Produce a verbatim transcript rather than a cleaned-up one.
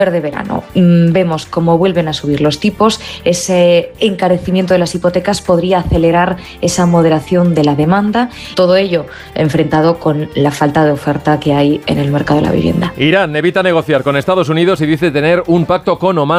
de verano. Vemos cómo vuelven a subir los tipos. Ese encarecimiento de las hipotecas podría acelerar esa moderación de la demanda. Todo ello enfrentado con la falta de oferta que hay en el mercado de la vivienda. Irán evita negociar con Estados Unidos y dice tener un pacto con Omán